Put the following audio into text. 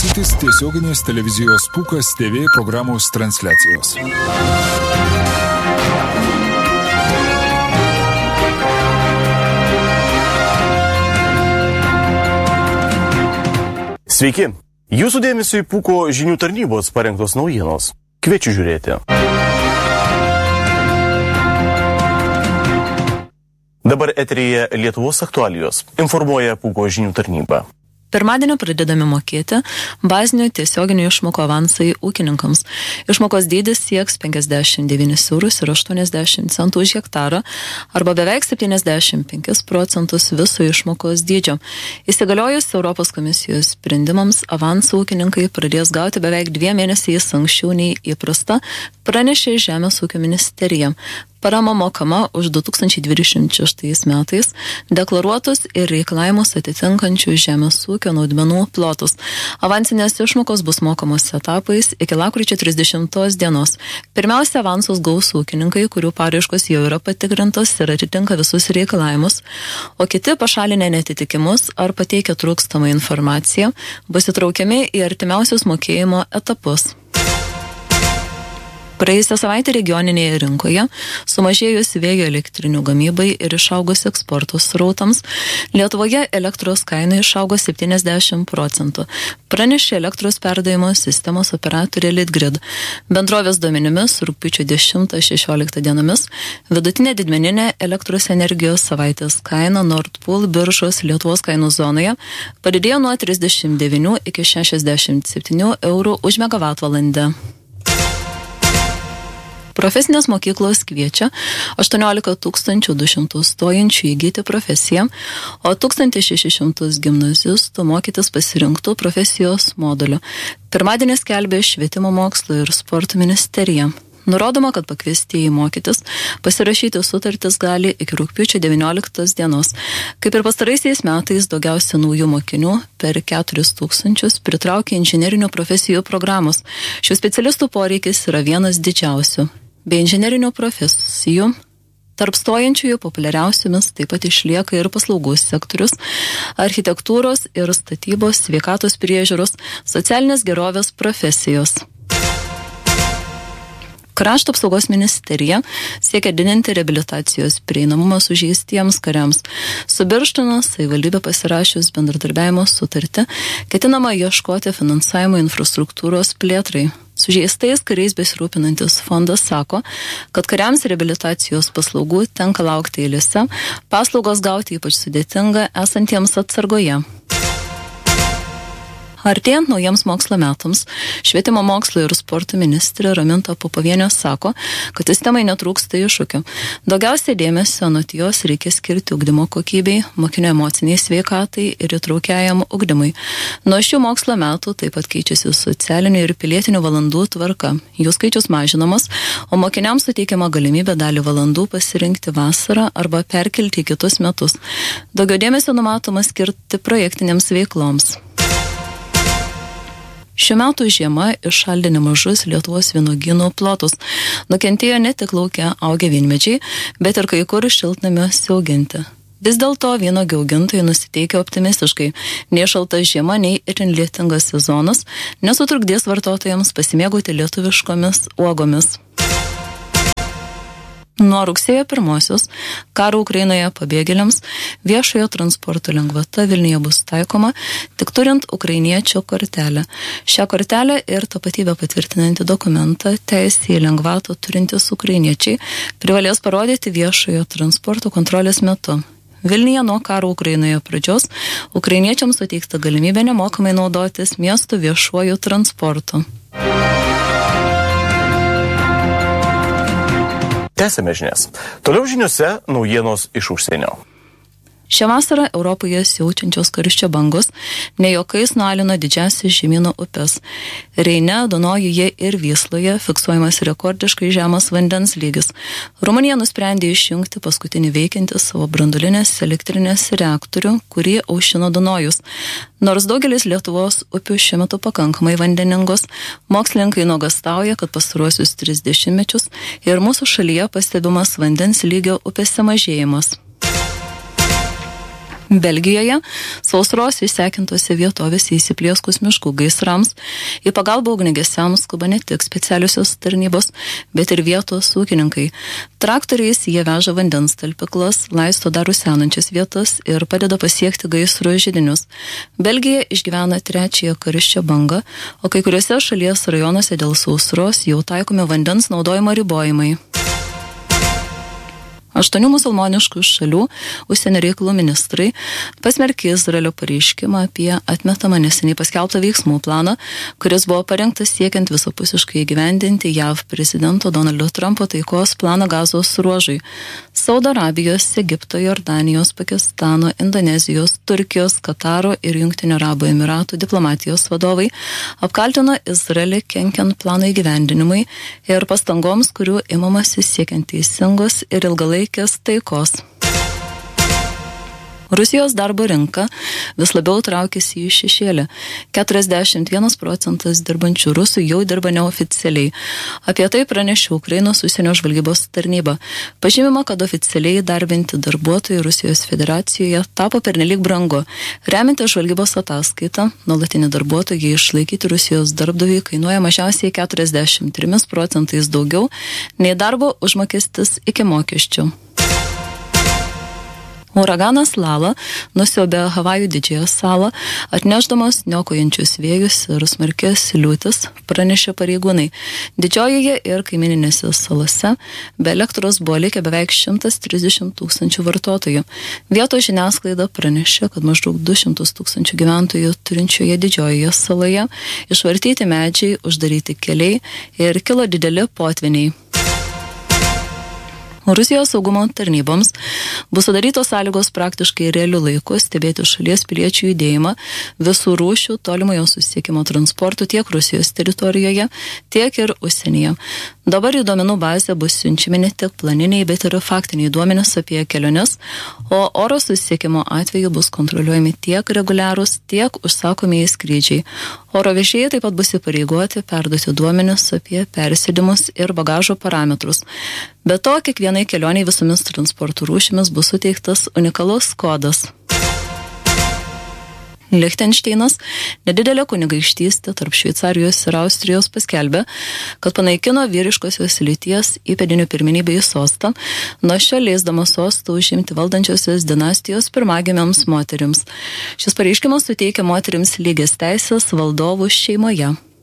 klausytis tiesioginės televizijos Pūkas TV programos transliacijos. Sveiki! Jūsų dėmesio į Pūko žinių tarnybos parengtos naujienos. Kviečiu žiūrėti. Dabar eteryje Lietuvos aktualijos. Informuoja Pūko žinių tarnyba. Pirmadienį pradedami mokėti bazinių tiesioginių išmokų avansai ūkininkams. Išmokos dydis sieks 59,80 eurų už hektarą arba beveik 75% viso išmokos dydžio. Įsigaliojus Europos komisijos sprendimams, avansų ūkininkai pradės gauti beveik 2 mėnesiais anksčiau nei įprasta, pranešė Žemės ūkio ministerija. Parama mokama už 2026 metais deklaruotus ir reikalavimus atitinkančių žemės ūkio naudmenų plotus. Avansinės išmokos bus mokamos etapais iki lapkričio 30 dienos. Pirmiausia, avansus gaus ūkininkai, kurių paraiškos jau yra patikrintos ir atitinka visus reikalavimus, o kiti pašalinę netitikimus ar pateikę trūkstamą informaciją bus įtraukiami į artimiausius mokėjimo etapus. Praėjusią savaitę regioninėje rinkoje sumažėjus vėjo elektrinių gamybai ir išaugus eksporto srautams, Lietuvoje elektros kaina išaugo 70%, pranešė elektros perdavimo sistemos operatorė Litgrid. Bendrovės duomenimis rugpjūčio 10-16 dienomis vidutinė didmeninė elektros energijos savaitės kaina Nord Pool biržos Lietuvos kainų zonoje padidėjo nuo 39 iki 67 eurų už megavatvalandę. Profesinės mokyklos kviečia 18 200 stojančių įgyti profesiją, o 1600 gimnazistų mokytis pasirinktų profesijos modulių. Pirmadienį skelbė Švietimo mokslo ir sporto ministerija. Nurodoma, kad pakviestieji mokytis pasirašyti sutartis gali iki rugpjūčio 19 dienos. Kaip ir pastaraisiais metais, daugiausia naujų mokinių per 4000 pritraukė inžinerinių profesijų programos. Šių specialistų poreikis yra vienas didžiausių. Be inžinerinių profesijų tarp stojančiųjų populiariausiomis taip pat išlieka ir paslaugų sektorius, architektūros ir statybos, sveikatos priežiūros, socialinės gerovės profesijos. Krašto apsaugos ministerija siekia didinti reabilitacijos prieinamumą sužeistiems kariams. Su Birštono savivaldybė pasirašius bendradarbiavimo sutartį, ketinama ieškoti finansavimo infrastruktūros plėtrai. Sužeistais kariais besirūpinantis fondas sako, kad kariams reabilitacijos paslaugų tenka laukti eilėse, paslaugos gauti ypač sudėtinga esantiems atsargoje. Artėjant naujiems mokslo metams, Švietimo mokslo ir sporto ministrė Raminta Popovienė sako, kad sistemai netrūksta iššūkių. Daugiausiai dėmesio anot jos reikia skirti ugdymo kokybei, mokinio emociniai sveikatai ir įtraukiajam ugdymui. Nuo šių mokslo metų taip pat keičiasi socialinių ir pilietinių valandų tvarka. Jų skaičius mažinamas, o mokiniams suteikiama galimybė dalį valandų pasirinkti vasarą arba perkelti į kitus metus. Daugiau dėmesio numatoma skirti projektinėms veikloms. Šiuo metu žiema iššaldė nemažus Lietuvos vynuogynų plotus. Nukentėjo ne tik lauke augę vynmedžiai, bet ir kai kur šiltnamiuose auginti. Vis dėlto vynuogių augintojai nusiteikia optimistiškai. Nei šalta žiema, nei itin lietingas sezonas nesutrukdys vartotojams pasimėgauti lietuviškomis uogomis. Nuo rugsėjo 1 karo Ukrainoje pabėgėliams viešojo transporto lengvata Vilniuje bus taikoma tik turint ukrainiečio kortelę. Šią kortelę ir tapatybę patvirtinantį dokumentą teisę į lengvatą turintys ukrainiečiai privalės parodyti viešojo transporto kontrolės metu. Vilniuje nuo karo Ukrainoje pradžios ukrainiečiams suteikta galimybė nemokamai naudotis miesto viešuoju transportu. Tęsime žinias. Toliau žiniuose naujienos iš užsienio. Šią vasarą Europoje siaučiančios karščio bangos ne juokais nualino didžiausias žemynų upes. Reine, Dunojuje ir Vysloje fiksuojamas rekordiškai žemas vandens lygis. Rumunija nusprendė išjungti paskutinį veikiantį savo branduolinės elektrinės reaktorių, kurį aušino Dunojus. Nors daugelis Lietuvos upių šiuo metu pakankamai vandeningos, mokslininkai nuogąstauja, kad pastaruosius 30 mečius ir mūsų šalyje pastebimas vandens lygio upėse mažėjimas. Belgijoje sausros išsekintose vietovėse įsiplieskus miškų gaisrams į pagalbą ugniagesiams skuba ne tik specialiusios tarnybos, bet ir vietos ūkininkai. Traktoriais jie veža vandens talpyklas, laisto dar rusenančias vietas ir padeda pasiekti gaisro židinius. Belgija išgyvena 3-ąją karščio bangą, o kai kuriuose šalies rajonuose dėl sausros jau taikomi vandens naudojimo ribojimai. 8 musulmoniškų šalių užsienio reikalų ministrai pasmerkė Izraelio pareiškimą apie atmetamą neseniai paskelbtą veiksmų planą, kuris buvo parengtas siekiant visapusiškai įgyvendinti JAV prezidento Donaldo Trumpo taikos planą Gazos ruožui. Saudo Arabijos, Egipto, Jordanijos, Pakistano, Indonezijos, Turkijos, Kataro ir Jungtinių Arabų Emiratų diplomatijos vadovai apkaltino Izraelį kenkiant plano įgyvendinimui ir pastangoms, kurių imamasi siekiant teisingos ir ilgalaikės taikos. Rusijos darbo rinka vis labiau traukiasi į šešėlį. 41% dirbančių rusų jau dirba neoficialiai. Apie tai pranešė Ukrainos užsienio žvalgybos tarnyba. Pažymima, kad oficialiai darbinti darbuotojai Rusijos federacijoje tapo pernelyg brangu. Remiantis žvalgybos ataskaitą, nuolatinį darbuotojai išlaikyti Rusijos darbdaviui kainuoja mažiausiai 43% daugiau nei darbo užmokestis iki mokesčių. Uraganas Lala nusiaubė Havajų didžiąją salą, atnešdamas niokojančius vėjus ir smarkias liūtis, pranešė pareigūnai. Didžiojoje ir kaimininėse salose be elektros buvo likę beveik 130 000 vartotojų. Vietos žiniasklaida pranešė, kad maždaug 200 000 gyventojų turinčioje didžiojoje saloje išvartyti medžiai, uždaryti keliai ir kilo dideli potviniai. Rusijos saugumo tarnyboms bus sudarytos sąlygos praktiškai realiu laiku stebėti šalies piliečių judėjimą visų rūšių tolimojo susisiekimo transportų tiek Rusijos teritorijoje, tiek ir užsienyje. Dabar į duomenų bazę bus siunčiami ne tik planiniai, bet ir faktiniai duomenys apie keliones, o oro susisiekimo atveju bus kontroliuojami tiek reguliarūs, tiek užsakomieji skrydžiai. Oro vežėjai taip pat bus įpareigoti perduoti duomenis apie persėdimus ir bagažo parametrus. Be to, kiekvienai kelioniai visomis transporto rūšimis bus suteiktas unikalus kodas. Lichtenšteinas, nedidelė kunigaikštystė tarp Šveicarijos ir Austrijos, paskelbė, kad panaikino vyriškosios lyties įpėdinių pirmenybę į sostą, nuo šio leisdama sostą užimti valdančiosios dinastijos pirmagimiams moterims. Šis pareiškimas suteikia moterims lygias teisės valdovų šeimoje.